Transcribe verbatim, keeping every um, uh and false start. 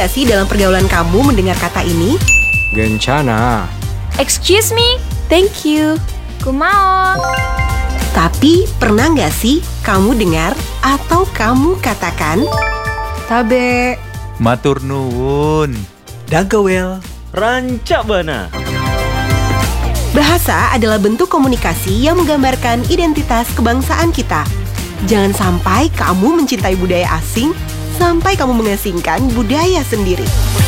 nggak sih dalam pergaulan kamu mendengar kata ini? Gencana. Excuse me, Thank you. kumaon. Tapi pernah nggak sih kamu dengar atau kamu katakan, Tabe. Matur nuwun. Dagawel. Rancak bana. bahasa adalah bentuk komunikasi yang menggambarkan identitas kebangsaan kita. Jangan sampai kamu mencintai budaya asing sampai kamu mengasingkan budaya sendiri.